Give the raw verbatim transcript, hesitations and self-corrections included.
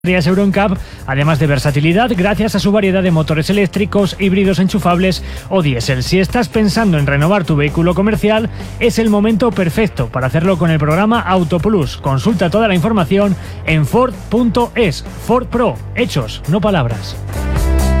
Euroncap, además de versatilidad gracias a su variedad de motores eléctricos, híbridos enchufables o diésel. Si estás pensando en renovar tu vehículo comercial, es el momento perfecto para hacerlo con el programa Autoplus. Consulta toda la información en Ford punto es. Ford Pro, hechos, no palabras.